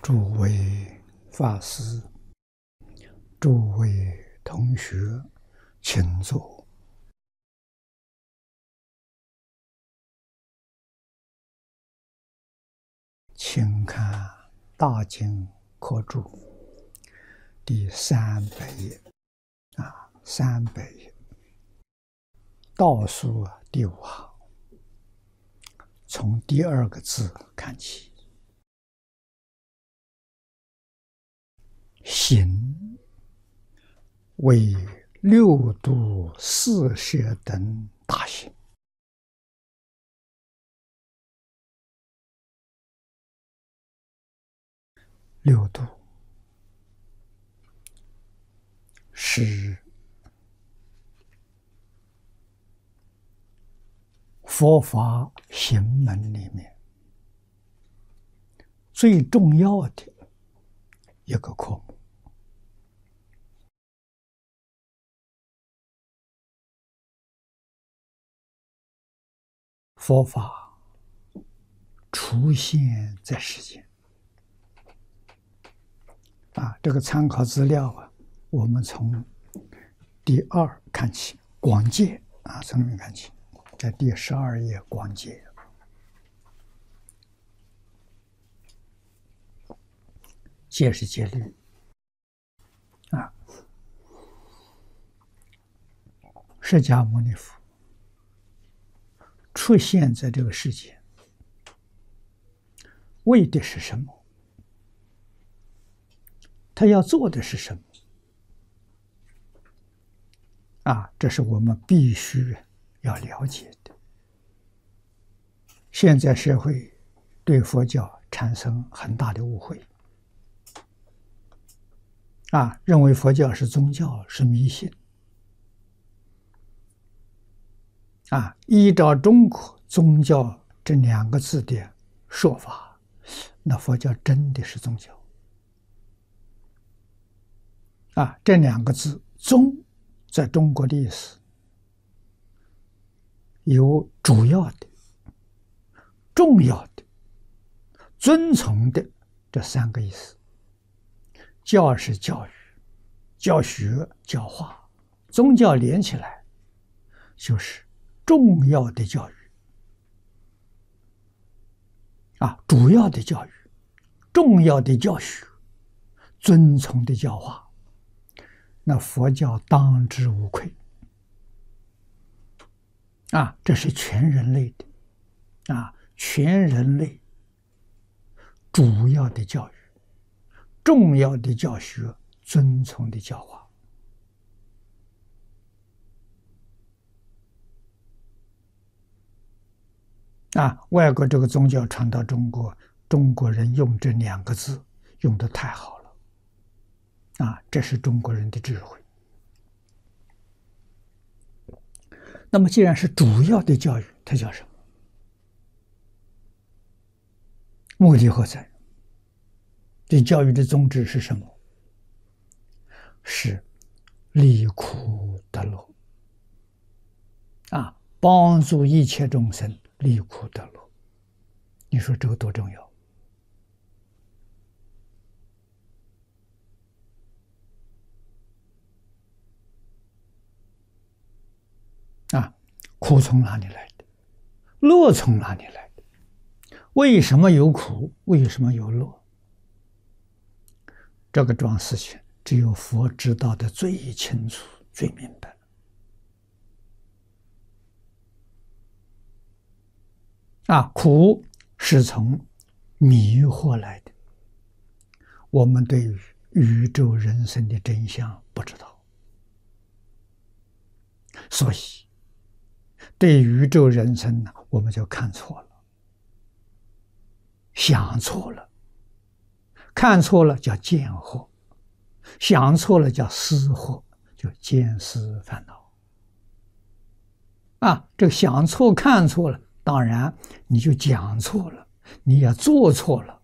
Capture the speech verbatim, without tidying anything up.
诸位法师、诸位同学，请坐。请看《大经科注》第三百页啊，三百页倒数第五行，从第二个字看起。行为六度四摄等大行。六度是佛法行门里面最重要的一个科目。佛法出现在世间啊，这个参考资料啊，我们从第二看起，广戒啊，从里面看起，在第十二页广戒，戒是戒律啊，释迦牟尼佛出现在这个世界，为的是什么？他要做的是什么？啊，这是我们必须要了解的。现在社会对佛教产生很大的误会，啊，认为佛教是宗教，是迷信。啊，依照中国宗教这两个字的说法，那佛教真的是宗教。啊，这两个字“宗”在中国的意思有主要的、重要的、遵从的这三个意思。教是教育、教学、教化，宗教连起来就是重要的教育啊，主要的教育、重要的教学、遵从的教化。那佛教当之无愧啊，这是全人类的啊，全人类主要的教育、重要的教学、遵从的教化。啊，外国这个宗教传到中国，中国人用这两个字用得太好了。啊，这是中国人的智慧。那么既然是主要的教育，它叫什么？目的何在？对教育的宗旨是什么？是离苦得乐啊，帮助一切众生离苦得乐。你说这个多重要啊！苦从哪里来的？乐从哪里来的？为什么有苦？为什么有乐？这个桩事情只有佛知道的最清楚、最明白。啊，苦是从迷惑来的，我们对于宇宙人生的真相不知道，所以对宇宙人生呢，我们就看错了，想错了，看错了叫见惑，想错了叫思惑，就见思烦恼。啊，这个想错看错了，当然你就讲错了，你也做错了，